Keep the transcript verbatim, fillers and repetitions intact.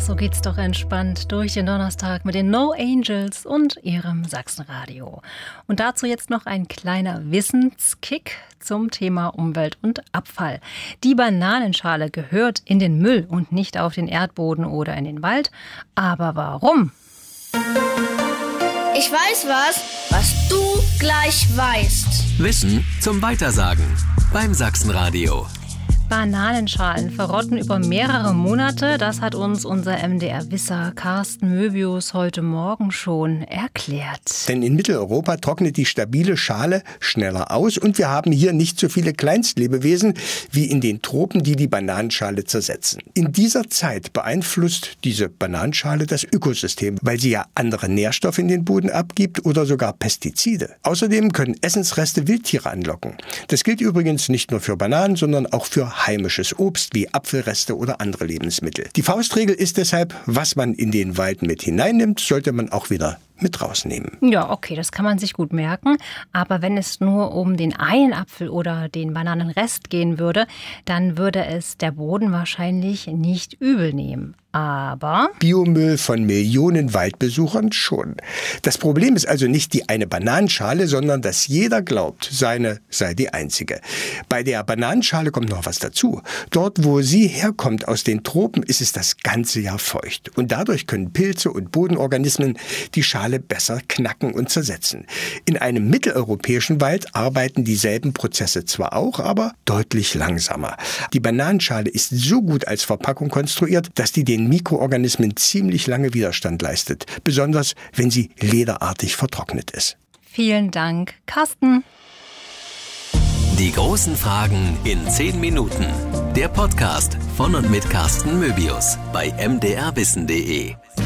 so geht's doch entspannt durch den Donnerstag mit den No Angels und ihrem Sachsenradio. Und dazu jetzt noch ein kleiner Wissenskick zum Thema Umwelt und Abfall. Die Bananenschale gehört in den Müll und nicht auf den Erdboden oder in den Wald. Aber warum? Ich weiß was, was du gleich weißt. Wissen zum Weitersagen beim Sachsenradio. Bananenschalen verrotten über mehrere Monate. Das hat uns unser M D R-Wisser Carsten Möbius heute Morgen schon erklärt. Denn in Mitteleuropa trocknet die stabile Schale schneller aus und wir haben hier nicht so viele Kleinstlebewesen wie in den Tropen, die die Bananenschale zersetzen. In dieser Zeit beeinflusst diese Bananenschale das Ökosystem, weil sie ja andere Nährstoffe in den Boden abgibt oder sogar Pestizide. Außerdem können Essensreste Wildtiere anlocken. Das gilt übrigens nicht nur für Bananen, sondern auch für heimisches Obst wie Apfelreste oder andere Lebensmittel. Die Faustregel ist deshalb, was man in den Wald mit hineinnimmt, sollte man auch wieder mit rausnehmen. Ja, okay, das kann man sich gut merken. Aber wenn es nur um den einen Apfel oder den Bananenrest gehen würde, dann würde es der Boden wahrscheinlich nicht übel nehmen. Aber Biomüll von Millionen Waldbesuchern schon. Das Problem ist also nicht die eine Bananenschale, sondern dass jeder glaubt, seine sei die einzige. Bei der Bananenschale kommt noch was dazu. Dort, wo sie herkommt, aus den Tropen, ist es das ganze Jahr feucht. Und dadurch können Pilze und Bodenorganismen die Schale besser knacken und zersetzen. In einem mitteleuropäischen Wald arbeiten dieselben Prozesse zwar auch, aber deutlich langsamer. Die Bananenschale ist so gut als Verpackung konstruiert, dass die den Mikroorganismen ziemlich lange Widerstand leistet, besonders wenn sie lederartig vertrocknet ist. Vielen Dank, Carsten. Die großen Fragen in zehn Minuten. Der Podcast von und mit Carsten Möbius bei m d r wissen punkt d e.